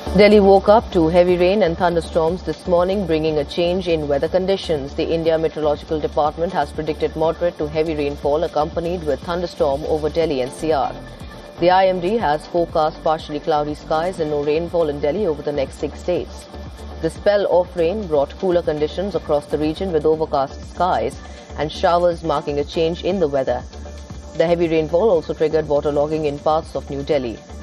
Delhi woke up to heavy rain and thunderstorms this morning, bringing a change in weather conditions. The India Meteorological Department has predicted moderate to heavy rainfall accompanied with thunderstorm over Delhi NCR. The IMD has forecast partially cloudy skies and no rainfall in Delhi over the next 6 days. The spell of rain brought cooler conditions across the region with overcast skies and showers marking a change in the weather. The heavy rainfall also triggered waterlogging in parts of New Delhi.